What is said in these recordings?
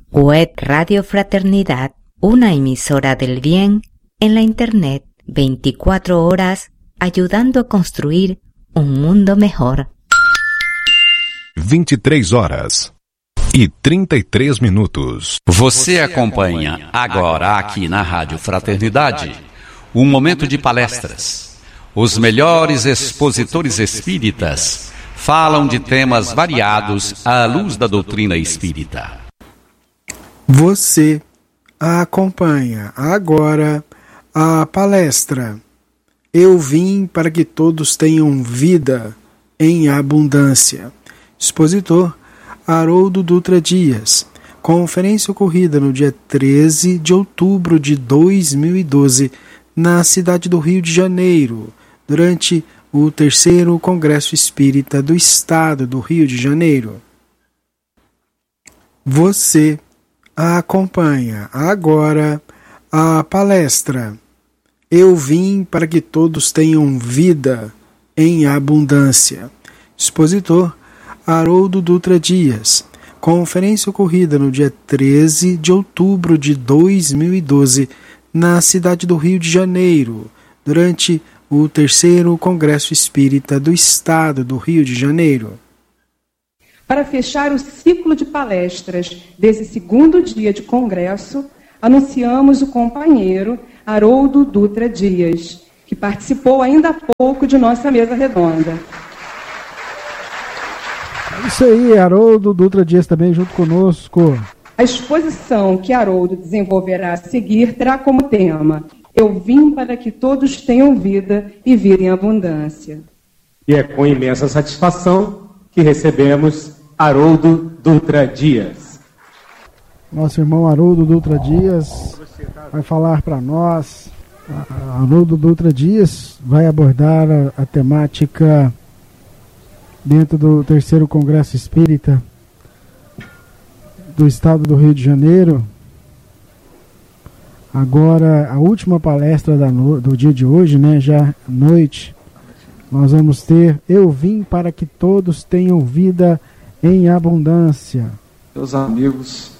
Web Radio Fraternidad, una emisora del bien en la Internet, 24 horas ayudando a construir un mundo mejor. 23 horas e 33 minutos. Você acompanha agora aqui na Rádio Fraternidade um momento de palestras. Os melhores expositores espíritas falam de temas variados à luz da doutrina espírita. Você acompanha agora a palestra Eu Vim para que Todos Tenham Vida em Abundância. Expositor Haroldo Dutra Dias. Conferência ocorrida no dia 13 de outubro de 2012 na cidade do Rio de Janeiro, durante o 3º Congresso Espírita do Estado do Rio de Janeiro. Você acompanha agora a palestra Eu Vim para que Todos Tenham Vida em Abundância. Expositor Haroldo Dutra Dias. Conferência ocorrida no dia 13 de outubro de 2012 na cidade do Rio de Janeiro, durante o 3º Congresso Espírita do Estado do Rio de Janeiro. Para fechar o ciclo de palestras desse 2º dia de congresso, anunciamos o companheiro Haroldo Dutra Dias, que participou ainda há pouco de nossa mesa redonda. É isso aí, Haroldo Dutra Dias também junto conosco. A exposição que Haroldo desenvolverá a seguir terá como tema Eu Vim para que Todos Tenham Vida e Vida em Abundância. E é com imensa satisfação que recebemos Haroldo Dutra Dias. Nosso irmão Haroldo Dutra Dias vai falar para nós. Haroldo Dutra Dias vai abordar a temática dentro do 3º Congresso Espírita do Estado do Rio de Janeiro. Agora, a última palestra do dia de hoje, né, já à noite, nós vamos ter Eu Vim para que Todos Tenham Vida em Abundância. Meus amigos,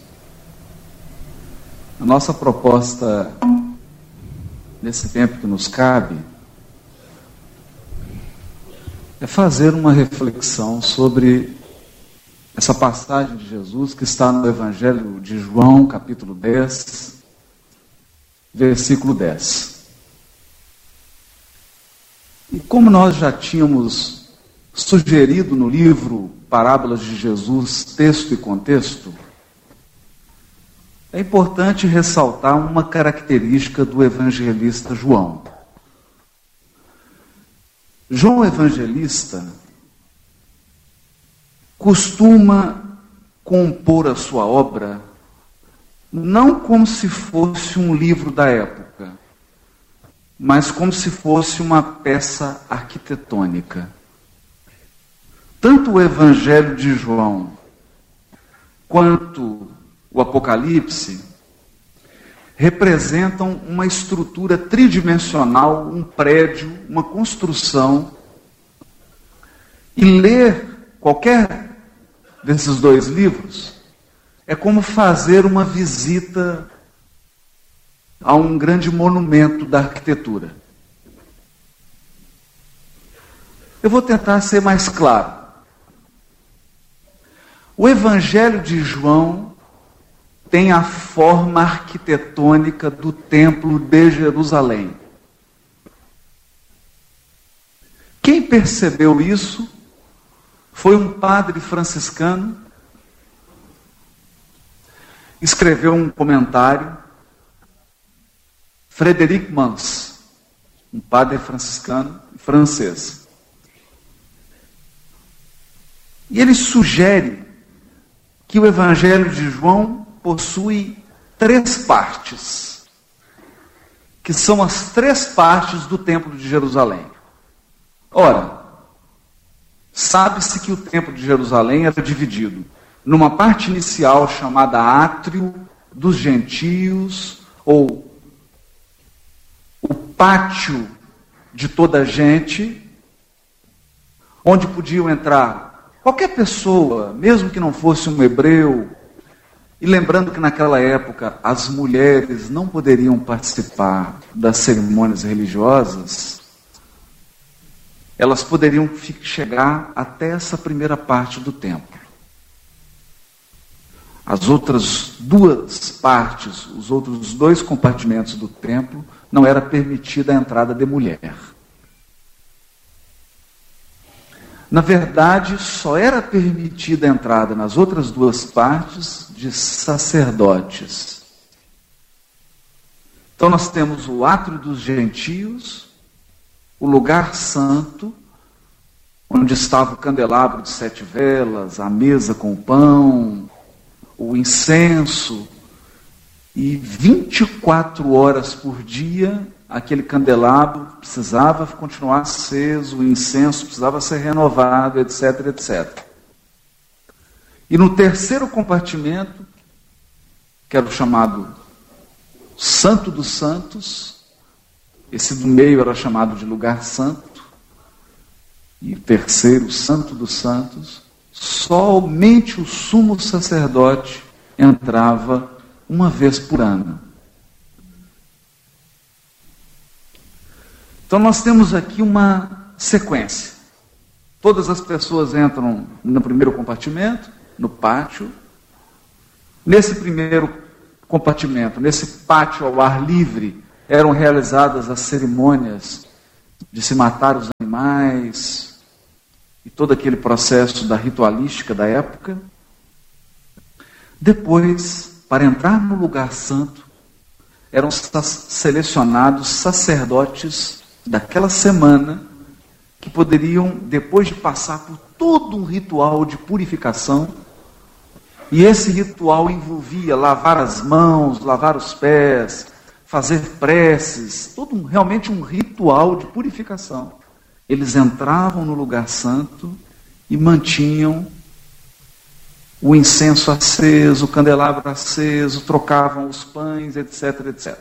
a nossa proposta nesse tempo que nos cabe é fazer uma reflexão sobre essa passagem de Jesus que está no Evangelho de João, capítulo 10, versículo 10. E como nós já tínhamos sugerido no livro Parábolas de Jesus, texto e contexto, é importante ressaltar uma característica do evangelista João. João Evangelista costuma compor a sua obra não como se fosse um livro da época, mas como se fosse uma peça arquitetônica. Tanto o Evangelho de João quanto o Apocalipse representam uma estrutura tridimensional, um prédio, uma construção. E ler qualquer desses 2 livros é como fazer uma visita a um grande monumento da arquitetura. Eu vou tentar ser mais claro. O Evangelho de João tem a forma arquitetônica do Templo de Jerusalém. Quem percebeu isso foi um padre franciscano, escreveu um comentário, Frédéric Mans, um padre franciscano francês. E ele sugere que o Evangelho de João possui 3 partes, que são as 3 partes do Templo de Jerusalém. Ora, sabe-se que o Templo de Jerusalém era dividido numa parte inicial chamada Átrio dos Gentios, ou o Pátio de toda a gente, onde podiam entrar qualquer pessoa, mesmo que não fosse um hebreu, E lembrando que naquela época as mulheres não poderiam participar das cerimônias religiosas, elas poderiam chegar até essa primeira parte do templo. As outras duas partes, os outros dois compartimentos do templo, não era permitida a entrada de mulher. Na verdade, só era permitida a entrada nas outras duas partes de sacerdotes. Então nós temos o átrio dos gentios, o lugar santo, onde estava o candelabro de 7 velas, a mesa com o pão, o incenso, e 24 horas por dia aquele candelabro precisava continuar aceso, o incenso precisava ser renovado, etc, etc. E no terceiro compartimento, que era o chamado Santo dos Santos, esse do meio era chamado de lugar santo, e o terceiro, Santo dos Santos, somente o sumo sacerdote entrava uma vez por ano. Então nós temos aqui uma sequência. Todas as pessoas entram no primeiro compartimento, no pátio. Nesse primeiro compartimento, nesse pátio ao ar livre, eram realizadas as cerimônias de se matar os animais e todo aquele processo da ritualística da época. Depois, para entrar no lugar santo, eram selecionados sacerdotes daquela semana que poderiam, depois de passar por todo um ritual de purificação, e esse ritual envolvia lavar as mãos, lavar os pés, fazer preces, realmente um ritual de purificação. Eles entravam no lugar santo e mantinham o incenso aceso, o candelabro aceso, trocavam os pães, etc, etc.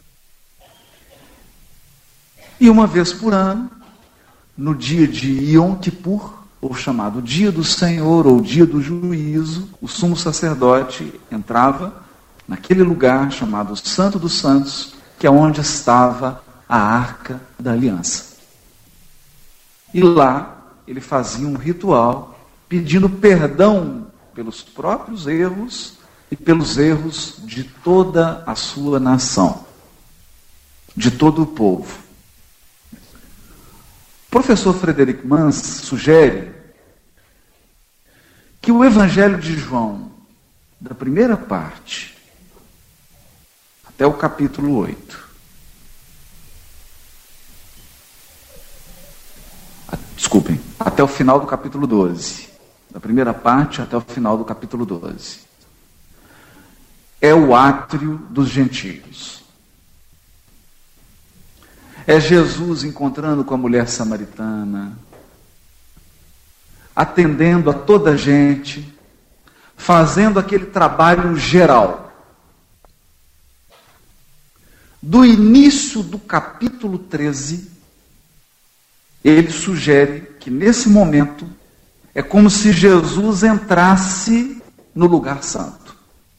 E uma vez por ano, no dia de Yom Kippur, ou chamado Dia do Senhor, ou Dia do Juízo, o sumo sacerdote entrava naquele lugar chamado Santo dos Santos, que é onde estava a Arca da Aliança. E lá ele fazia um ritual pedindo perdão pelos próprios erros e pelos erros de toda a sua nação, de todo o povo. O professor Frederic Mans sugere que o Evangelho de João, da primeira parte, até o capítulo 8, desculpem, até o final do capítulo 12, da primeira parte até o final do capítulo 12, é o átrio dos gentios. É Jesus encontrando com a mulher samaritana, atendendo a toda a gente, fazendo aquele trabalho geral. Do início do capítulo 13, ele sugere que nesse momento é como se Jesus entrasse no lugar santo.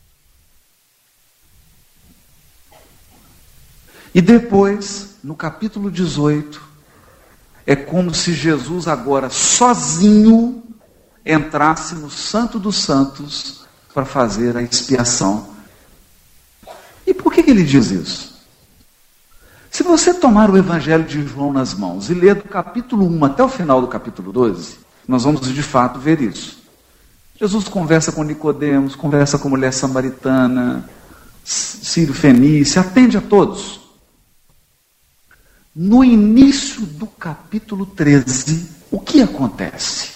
E depois, no capítulo 18, é como se Jesus agora sozinho entrasse no Santo dos Santos para fazer a expiação. E por que ele diz isso? Se você tomar o Evangelho de João nas mãos e ler do capítulo 1 até o final do capítulo 12, nós vamos de fato ver isso. Jesus conversa com Nicodemos, conversa com a mulher samaritana, Sírio Fenícia, atende a todos. No início do capítulo 13, o que acontece?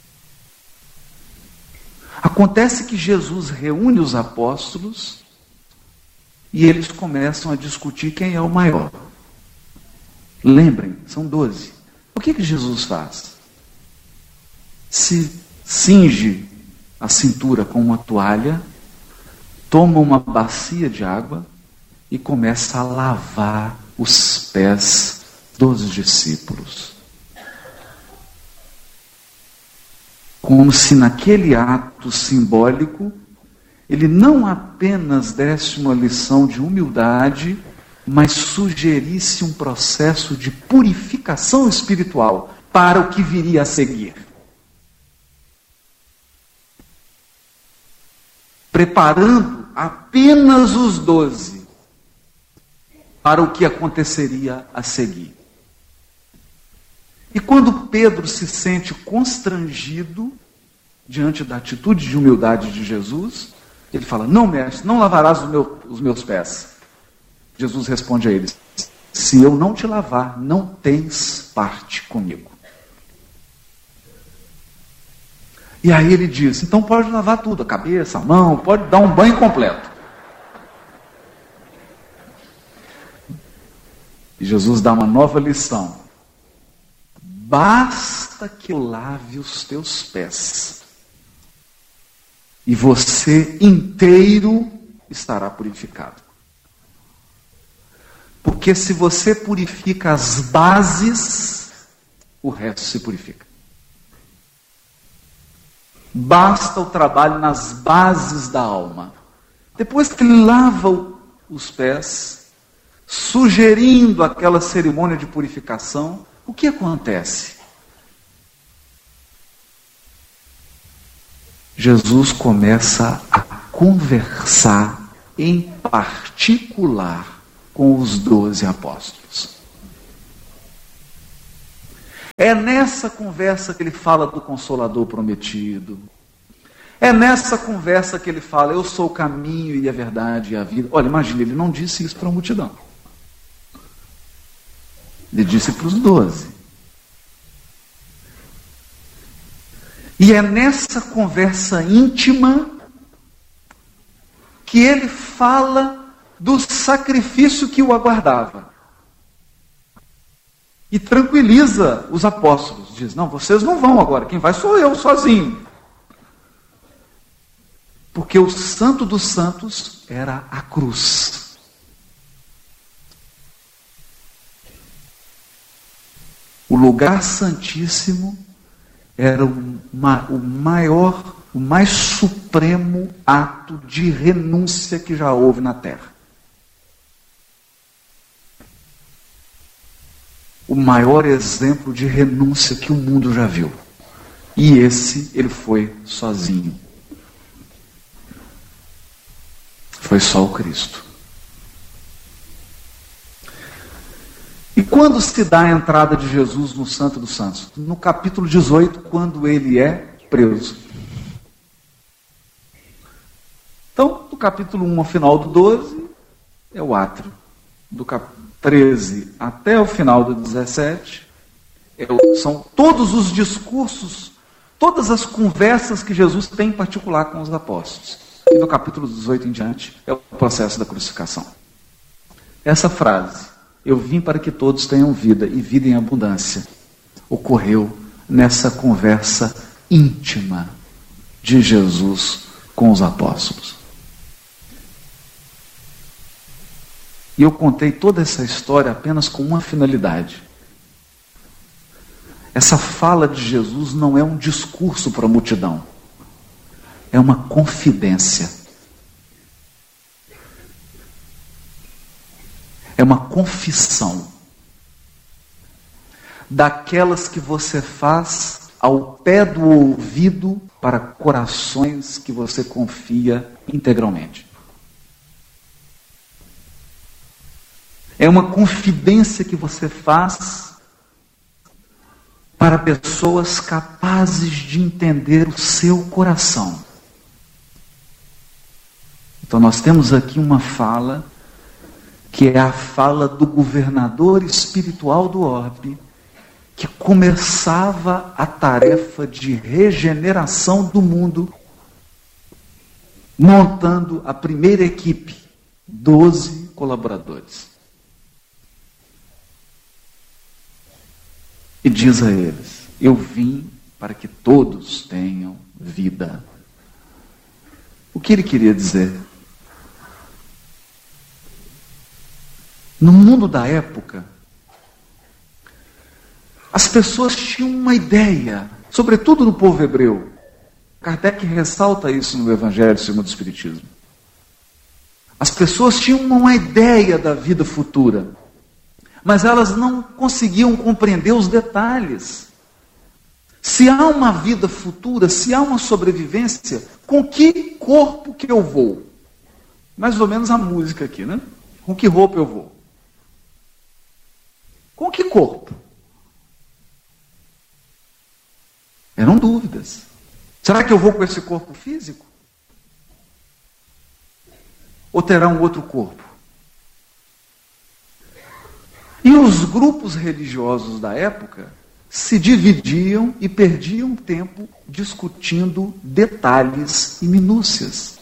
Acontece que Jesus reúne os apóstolos e eles começam a discutir quem é o maior. Lembrem, são 12. O que Jesus faz? Se cinge a cintura com uma toalha, toma uma bacia de água e começa a lavar os pés dos discípulos. Como se naquele ato simbólico ele não apenas desse uma lição de humildade, mas sugerisse um processo de purificação espiritual para o que viria a seguir. Preparando apenas os 12 para o que aconteceria a seguir. E quando Pedro se sente constrangido diante da atitude de humildade de Jesus, ele fala: não, mestre, não lavarás os meus pés. Jesus responde a ele: se eu não te lavar, não tens parte comigo. E aí ele diz: então pode lavar tudo, a cabeça, a mão, pode dar um banho completo. E Jesus dá uma nova lição: basta que eu lave os teus pés, e você inteiro estará purificado. Porque se você purifica as bases, o resto se purifica. Basta o trabalho nas bases da alma. Depois que ele lava os pés, sugerindo aquela cerimônia de purificação, o que acontece? Jesus começa a conversar em particular com os 12 apóstolos. É nessa conversa que ele fala do Consolador prometido. É nessa conversa que ele fala: eu sou o caminho e a verdade e a vida. Olha, imagina, ele não disse isso para a multidão. Ele disse para os 12. E é nessa conversa íntima que ele fala do sacrifício que o aguardava. E tranquiliza os apóstolos. Diz: não, vocês não vão agora, quem vai sou eu sozinho. Porque o santo dos santos era a cruz. O lugar santíssimo era o maior, o mais supremo ato de renúncia que já houve na terra. O maior exemplo de renúncia que o mundo já viu. E ele foi sozinho. Foi só o Cristo. E quando se dá a entrada de Jesus no Santo dos Santos? No capítulo 18, quando ele é preso. Então, do capítulo 1 ao final do 12, é o átrio. Do capítulo 13 até o final do 17, são todos os discursos, todas as conversas que Jesus tem em particular com os apóstolos. E no capítulo 18 em diante, é o processo da crucificação. Essa frase: eu vim para que todos tenham vida, e vida em abundância, ocorreu nessa conversa íntima de Jesus com os apóstolos. E eu contei toda essa história apenas com uma finalidade. Essa fala de Jesus não é um discurso para a multidão. É uma confidência. É uma confissão. Daquelas que você faz ao pé do ouvido para corações que você confia integralmente. É uma confidência que você faz para pessoas capazes de entender o seu coração. Então nós temos aqui uma fala que é a fala do governador espiritual do orbe, que começava a tarefa de regeneração do mundo, montando a primeira equipe, 12 colaboradores. E diz a eles: eu vim para que todos tenham vida. O que ele queria dizer? No mundo da época, as pessoas tinham uma ideia, sobretudo no povo hebreu, Kardec ressalta isso no Evangelho segundo o Espiritismo. As pessoas tinham uma ideia da vida futura, mas elas não conseguiam compreender os detalhes. Se há uma vida futura, se há uma sobrevivência, com que corpo que eu vou? Mais ou menos a música aqui, né? Com que roupa eu vou? Com que corpo? Eram dúvidas. Será que eu vou com esse corpo físico? Ou terá um outro corpo? E os grupos religiosos da época se dividiam e perdiam tempo discutindo detalhes e minúcias.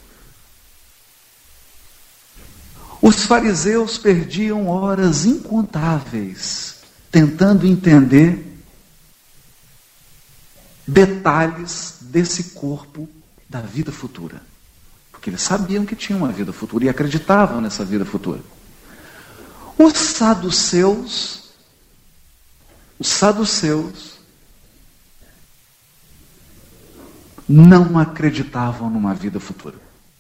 Os fariseus perdiam horas incontáveis tentando entender detalhes desse corpo da vida futura. Porque eles sabiam que tinha uma vida futura e acreditavam nessa vida futura. Os saduceus não acreditavam numa vida futura.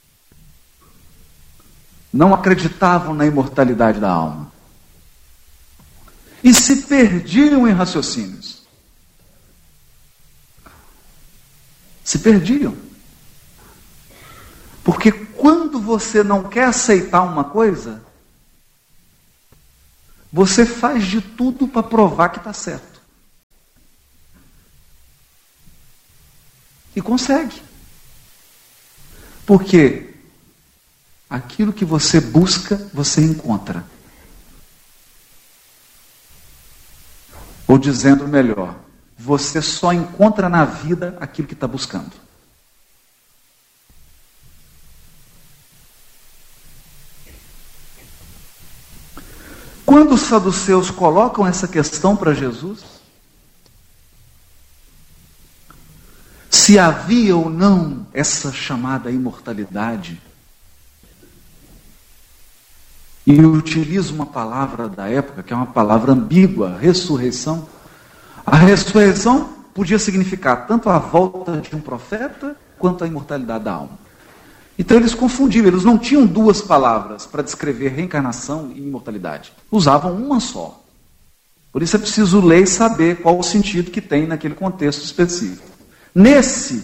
Não acreditavam na imortalidade da alma. E se perdiam em raciocínios. Se perdiam. Porque quando você não quer aceitar uma coisa, você faz de tudo para provar que está certo. E consegue. Porque aquilo que você busca, você encontra. Ou dizendo melhor, você só encontra na vida aquilo que está buscando. Quando os saduceus colocam essa questão para Jesus, se havia ou não essa chamada imortalidade, e utilizo uma palavra da época, que é uma palavra ambígua, ressurreição. A ressurreição podia significar tanto a volta de um profeta, quanto a imortalidade da alma. Então eles confundiam, eles não tinham duas palavras para descrever reencarnação e imortalidade. Usavam uma só. Por isso é preciso ler e saber qual o sentido que tem naquele contexto específico. Nesse,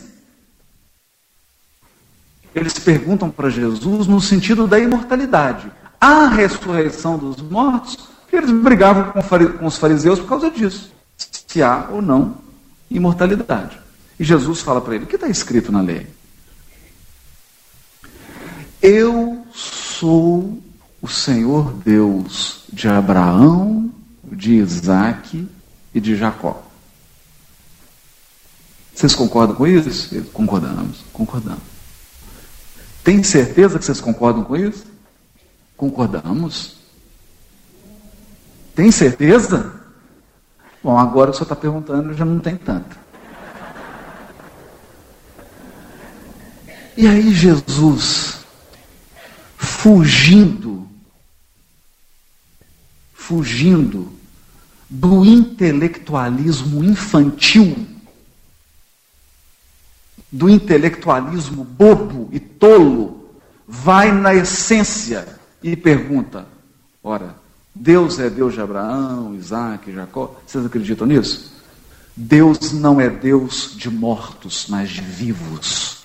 eles perguntam para Jesus no sentido da imortalidade. A ressurreição dos mortos, porque eles brigavam com os fariseus por causa disso. Se há ou não imortalidade. E Jesus fala para ele, o que está escrito na lei? Eu sou o Senhor Deus de Abraão, de Isaac e de Jacó. Vocês concordam com isso? Concordamos. Tem certeza que vocês concordam com isso? Concordamos. Tem certeza? Bom, agora o senhor está perguntando, já não tem tanto. E aí Jesus, fugindo do intelectualismo infantil, do intelectualismo bobo e tolo, vai na essência e pergunta, ora, Deus é Deus de Abraão, Isaac, Jacó, vocês acreditam nisso? Deus não é Deus de mortos, mas de vivos.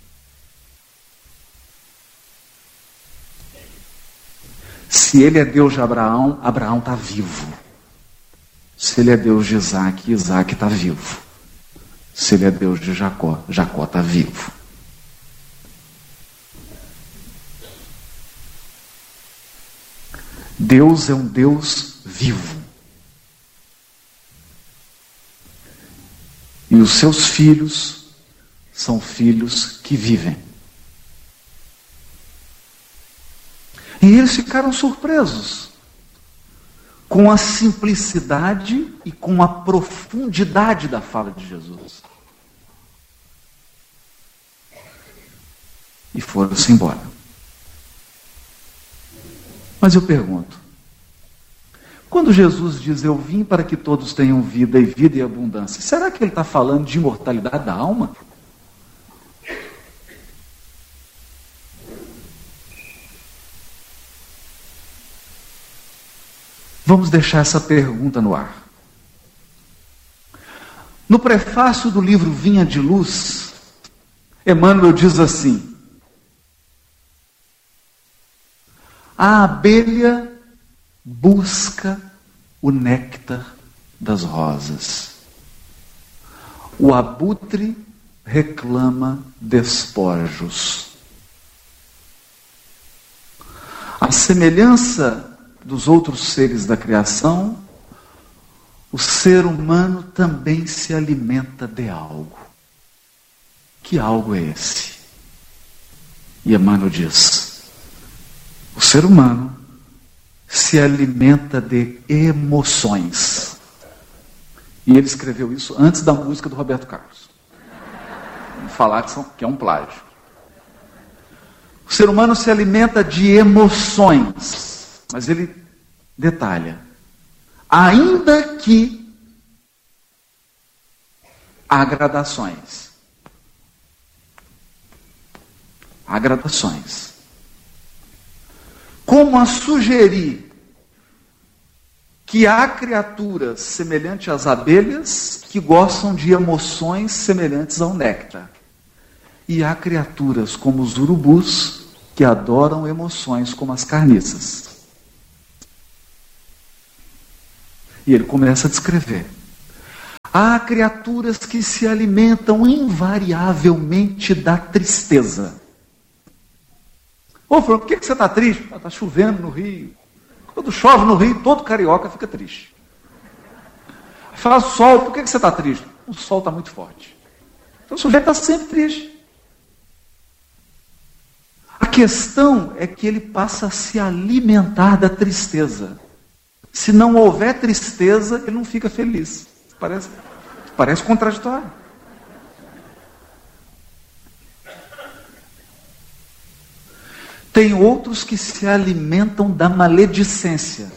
Se ele é Deus de Abraão, Abraão está vivo. Se ele é Deus de Isaac, Isaac está vivo. Se ele é Deus de Jacó, Jacó está vivo. Deus é um Deus vivo. E os seus filhos são filhos que vivem. E eles ficaram surpresos com a simplicidade e com a profundidade da fala de Jesus. E foram-se embora. Mas eu pergunto, quando Jesus diz, eu vim para que todos tenham vida e vida em abundância, será que ele está falando de imortalidade da alma? Vamos deixar essa pergunta no ar. No prefácio do livro Vinha de Luz, Emmanuel diz assim: a abelha busca o néctar das rosas. O abutre reclama despojos. À semelhança dos outros seres da criação, o ser humano também se alimenta de algo. Que algo é esse? E Emmanuel diz: o ser humano se alimenta de emoções. E ele escreveu isso antes da música do Roberto Carlos. Vamos falar que é um plágio. O ser humano se alimenta de emoções. Mas ele detalha: ainda que há gradações. Há gradações. Como a sugerir que há criaturas semelhantes às abelhas que gostam de emoções semelhantes ao néctar. E há criaturas como os urubus que adoram emoções como as carniças. E ele começa a descrever. Há criaturas que se alimentam invariavelmente da tristeza. Ô, Fernando, por que você está triste? Está chovendo no Rio. Quando chove no Rio, todo carioca fica triste. Faz sol, por que você está triste? O sol está muito forte. Então o sujeito está sempre triste. A questão é que ele passa a se alimentar da tristeza. Se não houver tristeza, ele não fica feliz. Parece contraditório. Tem outros que se alimentam da maledicência.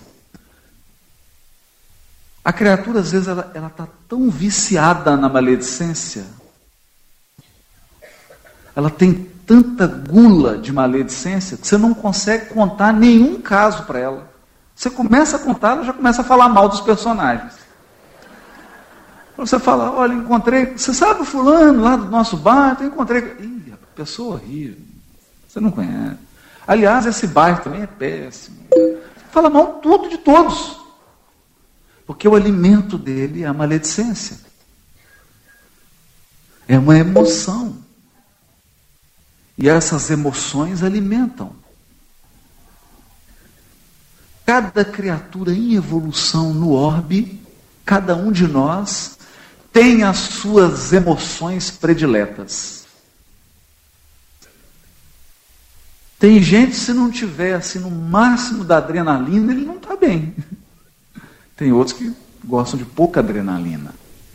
A criatura, às vezes, ela está tão viciada na maledicência, ela tem tanta gula de maledicência, que você não consegue contar nenhum caso para ela. Você começa a contar, ela já começa a falar mal dos personagens. Você fala: olha, encontrei, você sabe o fulano lá do nosso bairro? Eu encontrei. Ih, pessoa horrível, você não conhece. Aliás, esse bairro também é péssimo. Fala mal tudo de todos. Porque o alimento dele é a maledicência. É uma emoção. E essas emoções alimentam. Cada criatura em evolução no orbe, cada um de nós, tem as suas emoções prediletas. Tem gente, se não tiver assim no máximo da adrenalina, ele não está bem. Tem outros que gostam de pouca adrenalina.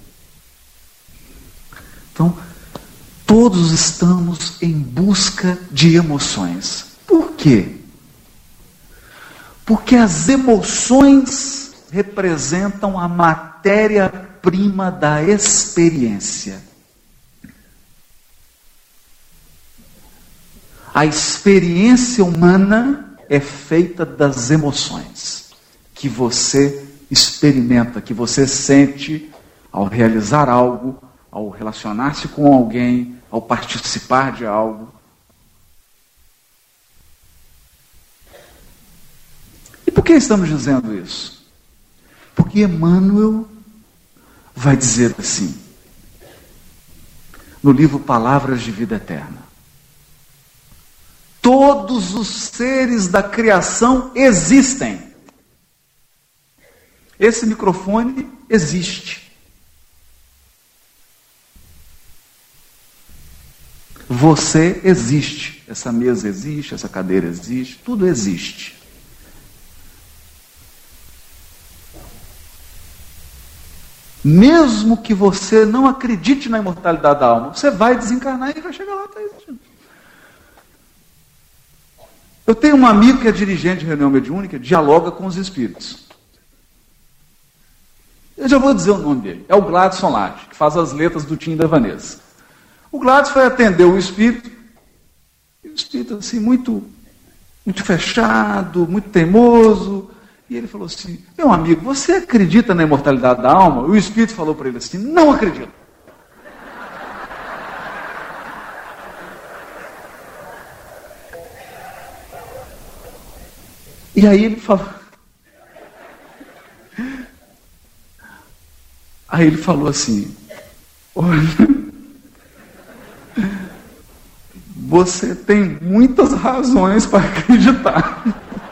Então, todos estamos em busca de emoções. Por quê? Porque as emoções representam a matéria-prima da experiência. A experiência humana é feita das emoções que você experimenta, que você sente ao realizar algo, ao relacionar-se com alguém, ao participar de algo. E por que estamos dizendo isso? Porque Emmanuel vai dizer assim, no livro Palavras de Vida Eterna: todos os seres da criação existem. Esse microfone existe. Você existe. Essa mesa existe, essa cadeira existe, tudo existe. Mesmo que você não acredite na imortalidade da alma, você vai desencarnar e vai chegar lá, está existindo. Eu tenho um amigo que é dirigente de reunião mediúnica, dialoga com os espíritos. Eu já vou dizer o nome dele. É o Gladson Lage, que faz as letras do Tim da Vanessa. O Gladson foi atender o espírito, e o espírito assim, muito fechado, muito teimoso, E ele falou assim: meu amigo, você acredita na imortalidade da alma? E o Espírito falou para ele assim: não acredito. E aí ele falou... Aí ele falou assim: olha, você tem muitas razões para acreditar.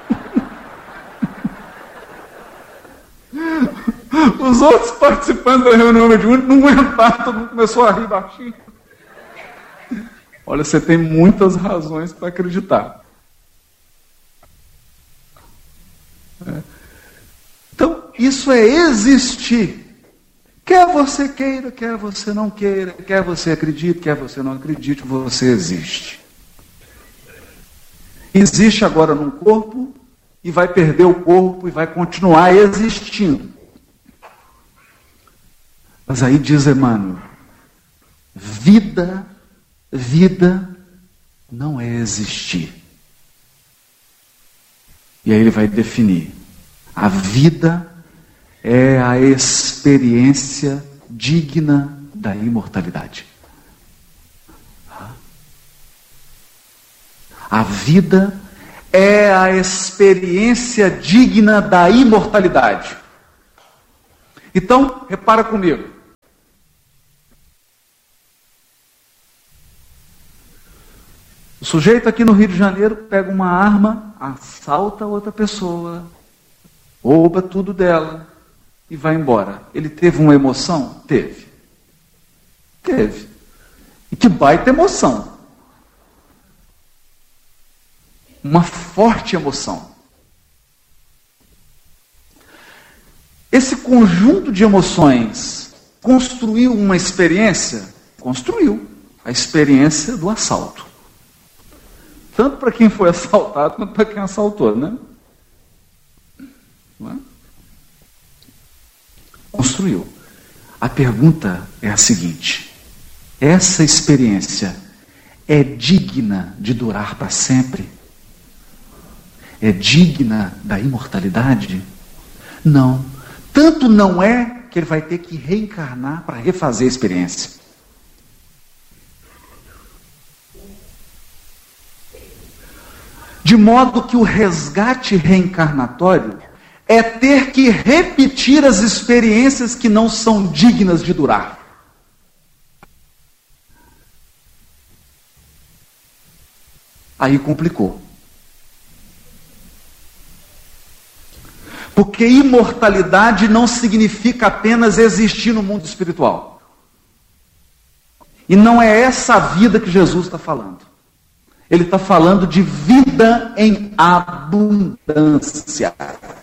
Os outros participantes da reunião mediúnica não aguentaram, todo mundo começou a rir baixinho. Olha, você tem muitas razões para acreditar. Então, isso é existir. Quer você queira, quer você não queira, quer você acredite, quer você não acredite, você existe. Existe agora num corpo e vai perder o corpo e vai continuar existindo. Mas aí diz Emmanuel: vida não é existir. E aí ele vai definir: a vida é a experiência digna da imortalidade. A vida é a experiência digna da imortalidade. Então, repara comigo. O sujeito aqui no Rio de Janeiro pega uma arma, assalta outra pessoa, rouba tudo dela e vai embora. Ele teve uma emoção? Teve. Teve. E que baita emoção. Uma forte emoção. Esse conjunto de emoções construiu uma experiência? Construiu a experiência do assalto. Tanto para quem foi assaltado, quanto para quem assaltou, né? Não é? Construiu. A pergunta é a seguinte: essa experiência é digna de durar para sempre? É digna da imortalidade? Não. Tanto não é que ele vai ter que reencarnar para refazer a experiência. De modo que o resgate reencarnatório é ter que repetir as experiências que não são dignas de durar. Aí complicou. Porque imortalidade não significa apenas existir no mundo espiritual. E não é essa a vida que Jesus está falando. Ele está falando de vida em abundância.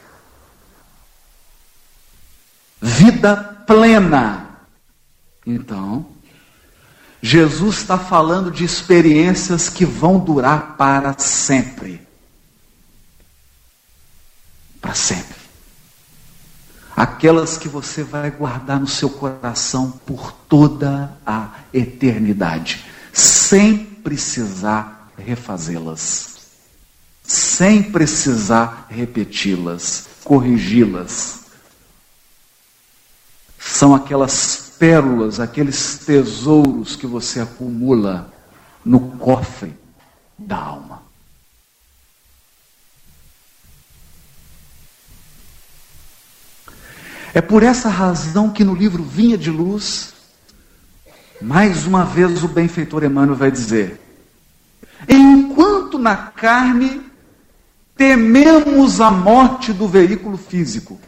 Vida plena. Então, Jesus está falando de experiências que vão durar para sempre. Para sempre. Aquelas que você vai guardar no seu coração por toda a eternidade, sem precisar refazê-las, sem precisar repeti-las, corrigi-las. São aquelas pérolas, aqueles tesouros que você acumula no cofre da alma. É por essa razão que no livro Vinha de Luz, mais uma vez o benfeitor Emmanuel vai dizer: enquanto na carne tememos a morte do veículo físico,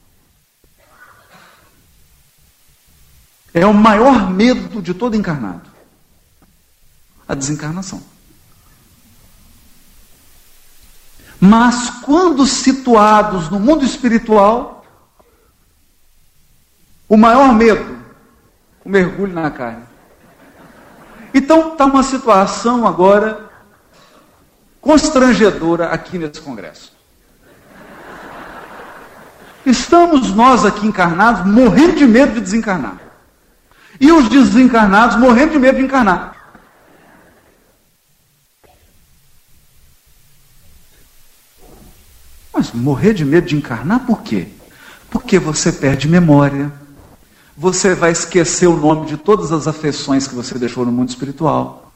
é o maior medo de todo encarnado, a desencarnação. Mas quando situados no mundo espiritual, o maior medo, o mergulho na carne. Então está uma situação agora constrangedora aqui nesse congresso. Estamos nós aqui encarnados morrendo de medo de desencarnar. E os desencarnados morrendo de medo de encarnar. Mas morrer de medo de encarnar por quê? Porque você perde memória, você vai esquecer o nome de todas as afeições que você deixou no mundo espiritual,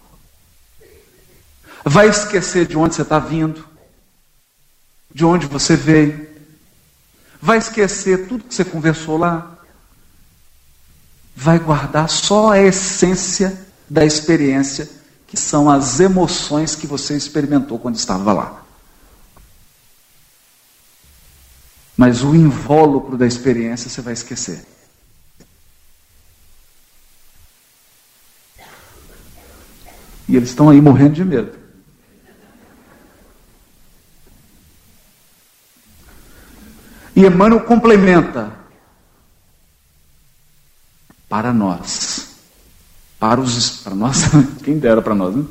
vai esquecer de onde você está vindo, de onde você veio, vai esquecer tudo que você conversou lá, vai guardar só a essência da experiência, que são as emoções que você experimentou quando estava lá. Mas o invólucro da experiência você vai esquecer. E eles estão aí morrendo de medo. E Emmanuel complementa: para nós, para nós, quem dera para nós, né?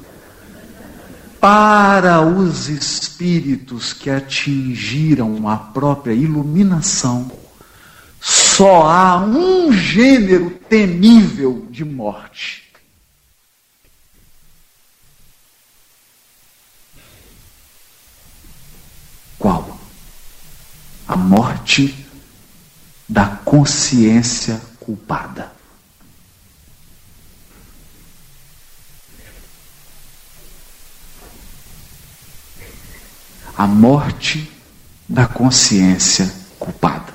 Para os espíritos que atingiram a própria iluminação, só há um gênero temível de morte. Qual? A morte da consciência culpada. A morte da consciência culpada.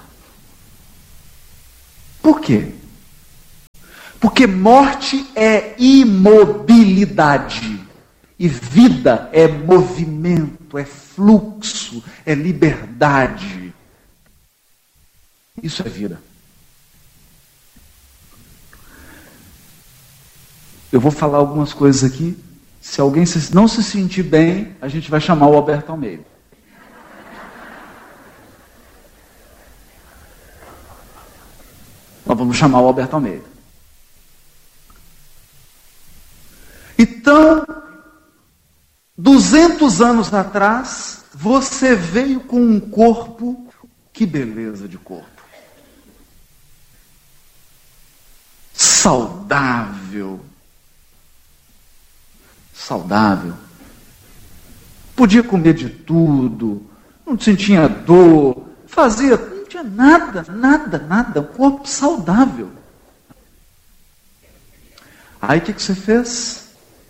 Por quê? Porque morte é imobilidade. E vida é movimento, é fluxo, é liberdade. Isso é vida. Eu vou falar algumas coisas aqui. Se alguém não se sentir bem, a gente vai chamar o Alberto Almeida. Nós vamos chamar o Alberto Almeida. Então, 200 anos atrás, você veio com um corpo, que beleza de corpo. Saudável. Podia comer de tudo, não sentia dor, não tinha nada, um corpo saudável. Aí o que você fez?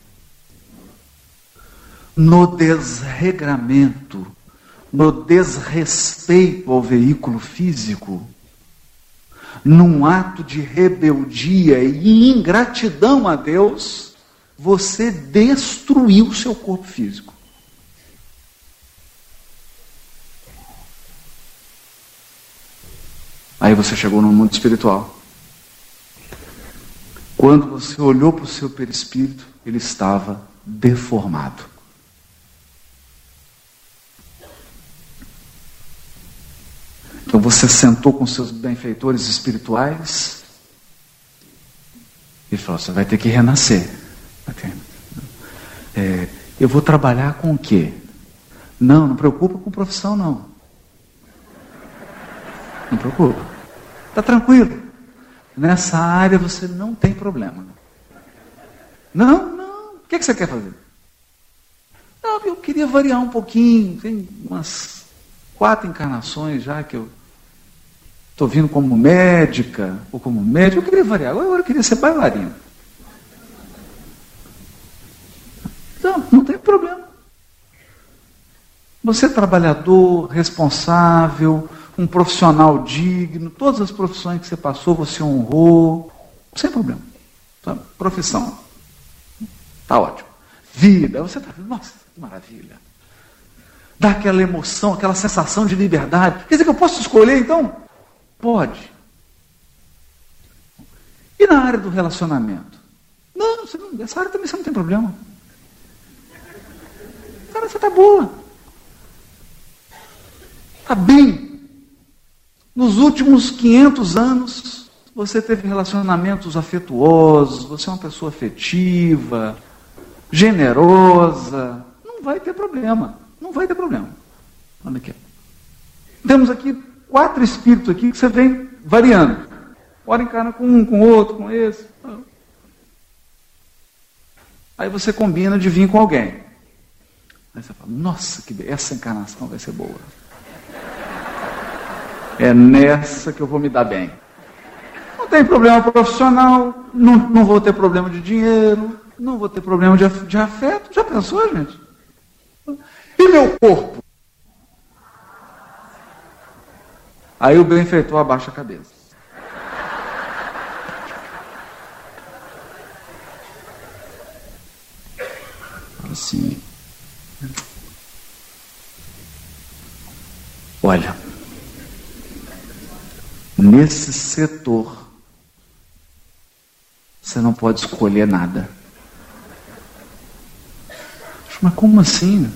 No desregramento, no desrespeito ao veículo físico, num ato de rebeldia e ingratidão a Deus, você destruiu o seu corpo físico. Aí você chegou no mundo espiritual. Quando você olhou para o seu perispírito, ele estava deformado. Então você sentou com seus benfeitores espirituais e falou: você vai ter que renascer. Eu vou trabalhar com o quê? Não preocupa com profissão, não. Não preocupa. Está tranquilo. Nessa área você não tem problema. Não. O que você quer fazer? Não, eu queria variar um pouquinho. Tem umas 4 encarnações já que eu estou vindo como médica ou como médico. Eu queria variar. Agora eu queria ser bailarina. Não tem problema. Você é trabalhador, responsável, um profissional digno, todas as profissões que você passou, você honrou, sem problema. Profissão, está ótimo. Vida, você está vendo, nossa, que maravilha. Dá aquela emoção, aquela sensação de liberdade. Quer dizer que eu posso escolher, então? Pode. E na área do relacionamento? Não, essa área também você não tem problema. Cara, você está boa. Está bem. Nos últimos 500 anos, você teve relacionamentos afetuosos, você é uma pessoa afetiva, generosa. Não vai ter problema. Olha aqui. Temos aqui 4 espíritos aqui que você vem variando. Ora encarna com um, com outro, com esse. Aí você combina de vir com alguém. Aí você fala: nossa, essa encarnação vai ser boa. É nessa que eu vou me dar bem. Não tem problema profissional, não vou ter problema de dinheiro, não vou ter problema de afeto. Já pensou, gente? E meu corpo? Aí o benfeitor abaixa a cabeça. Assim. Olha, nesse setor, você não pode escolher nada. Mas como assim?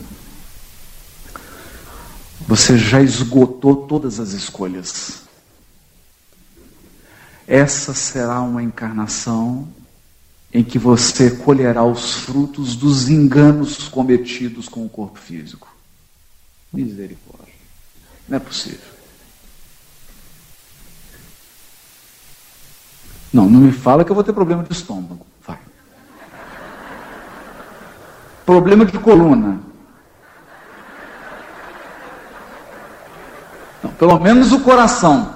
Você já esgotou todas as escolhas. Essa será uma encarnação em que você colherá os frutos dos enganos cometidos com o corpo físico. Misericórdia. Não é possível. Não me fala que eu vou ter problema de estômago. Vai. Problema de coluna. Não, pelo menos o coração.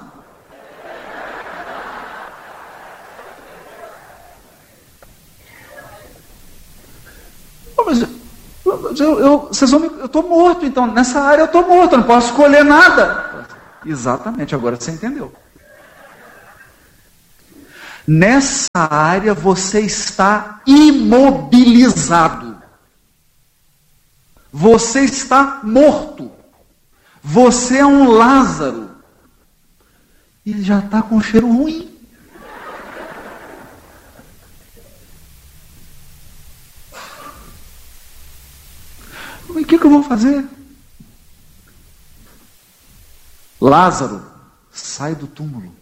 Mas eu estou morto, então nessa área eu estou morto, eu não posso escolher nada. Exatamente, agora você entendeu. Nessa área você está imobilizado. Você está morto. Você é um Lázaro. E ele já está com um cheiro ruim. E o que eu vou fazer? Lázaro, sai do túmulo.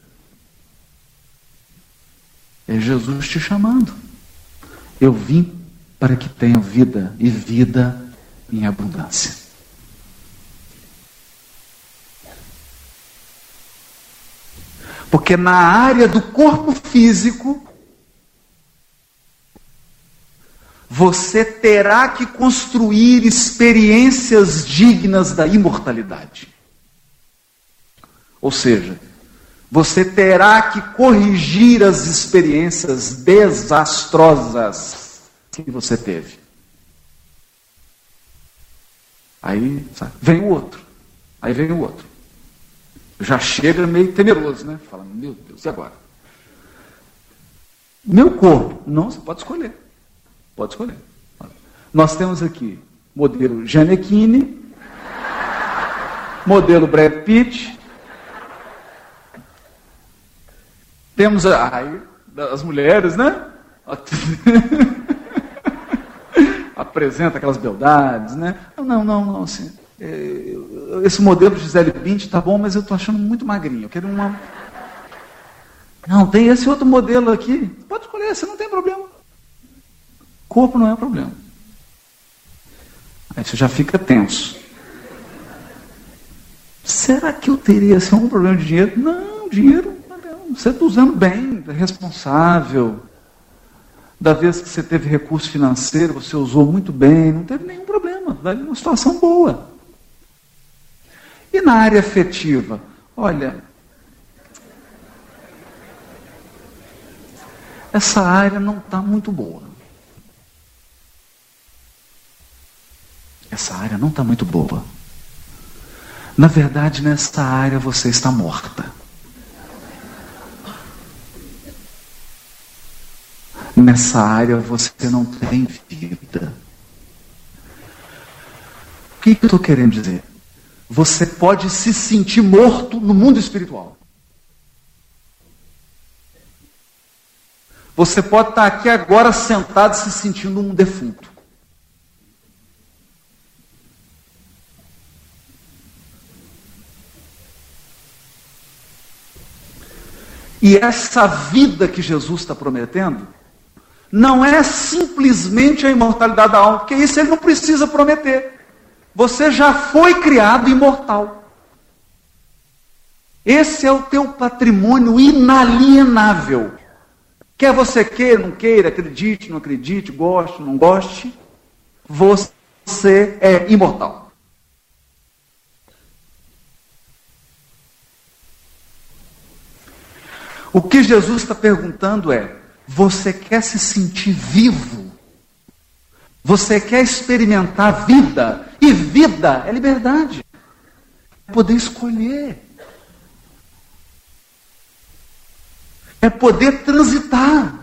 É Jesus te chamando. Eu vim para que tenham vida e vida em abundância. Porque na área do corpo físico, você terá que construir experiências dignas da imortalidade. Ou seja, você terá que corrigir as experiências desastrosas que você teve. Aí vem o outro. Aí vem o outro. Já chega meio temeroso, né? Fala, meu Deus, e agora? Meu corpo. Não, você pode escolher. Pode escolher. Nós temos aqui modelo Gianecchini, modelo Brad Pitt. Temos as mulheres, né? Apresenta aquelas beldades, né? Não, assim. Esse modelo de Gisele Bündchen tá bom, mas eu tô achando muito magrinho. Eu quero uma. Não, tem esse outro modelo aqui. Pode escolher, você não tem problema. Corpo não é problema. Aí você já fica tenso. Será que eu teria assim, algum problema de dinheiro? Não, dinheiro, não. Você está usando bem, é responsável. Da vez que você teve recurso financeiro, você usou muito bem, não teve nenhum problema. Vai uma situação boa. E na área afetiva? Olha, essa área não está muito boa. Essa área não está muito boa. Na verdade, nessa área você está morta. Nessa área você não tem vida. O que eu estou querendo dizer? Você pode se sentir morto no mundo espiritual. Você pode estar aqui agora sentado se sentindo um defunto. E essa vida que Jesus está prometendo não é simplesmente a imortalidade da alma, porque isso ele não precisa prometer. Você já foi criado imortal. Esse é o teu patrimônio inalienável. Quer você queira, não queira, acredite, não acredite, goste, não goste, você é imortal. O que Jesus está perguntando é: você quer se sentir vivo? Você quer experimentar vida? E vida é liberdade. É poder escolher. É poder transitar.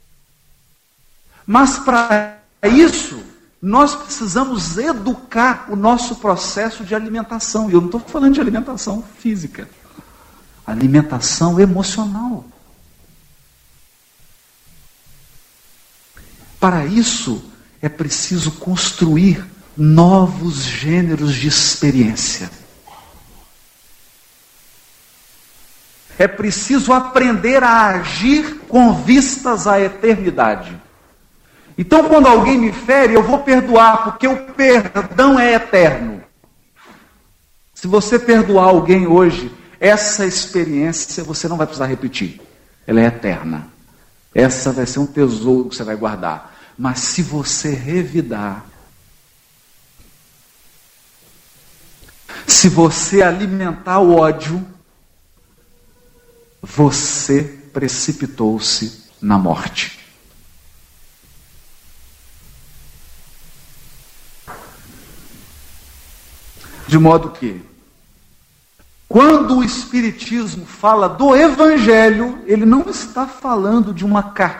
Mas para isso, nós precisamos educar o nosso processo de alimentação. E eu não estou falando de alimentação física. Alimentação emocional. Para isso, é preciso construir novos gêneros de experiência. É preciso aprender a agir com vistas à eternidade. Então, quando alguém me fere, eu vou perdoar, porque o perdão é eterno. Se você perdoar alguém hoje, essa experiência você não vai precisar repetir. Ela é eterna. Essa vai ser um tesouro que você vai guardar. Mas se você revidar, se você alimentar o ódio, você precipitou-se na morte. De modo que, quando o Espiritismo fala do Evangelho, ele não está falando de uma carta